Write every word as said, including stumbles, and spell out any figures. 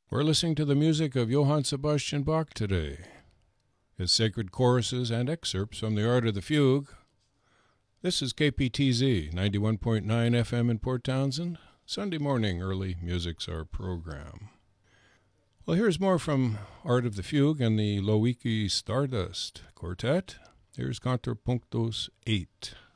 We're listening to the music of Johann Sebastian Bach today, his sacred choruses and excerpts from the Art of the Fugue. This is K P T Z, ninety-one point nine F M in Port Townsend. Sunday morning early music's our program. Well, here's more from Art of the Fugue and the Loicky Stardust Quartet. Here's Contrapunctos eight.